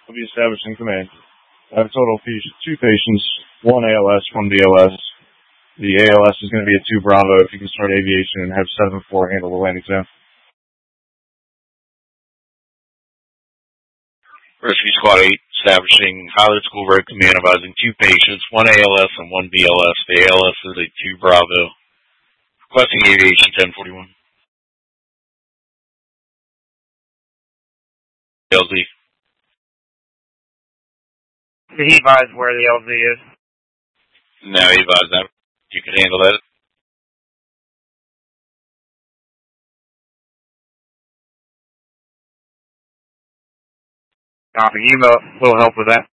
will be established in command. I have a total of 2 patients, 1 ALS, 1 BLS. The ALS is going to be a 2 Bravo if you can start aviation and have 7-4 handle the landing zone. Rescue Squad 8, establishing Highland School Road Command, advising 2 patients, 1 ALS and 1 BLS. The ALS is a 2 Bravo. Requesting aviation 1041. LZ. Did he advise where the LZ is? No, he advised that. You can handle that. Copy. You will help with that.